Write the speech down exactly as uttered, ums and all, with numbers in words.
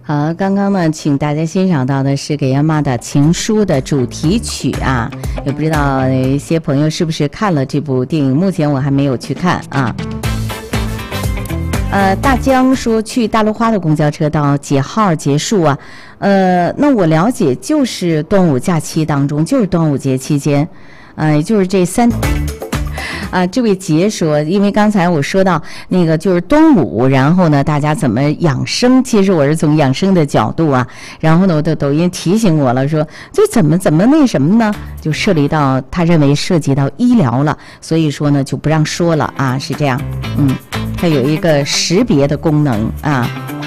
好，刚刚呢，请大家欣赏到的是给亚妈的情书的主题曲啊，也不知道有一些朋友是不是看了这部电影，目前我还没有去看啊。呃，大江说去大陆花的公交车到几号结束啊？呃，那我了解就是端午假期当中，就是端午节期间，呃，也就是这三。啊，这位杰说，因为刚才我说到那个就是端午，然后呢，大家怎么养生？其实我是从养生的角度啊，然后呢，我的抖音提醒我了，说这怎么怎么那什么呢？就涉及到他认为涉及到医疗了，所以说呢就不让说了啊，是这样，嗯，它有一个识别的功能啊。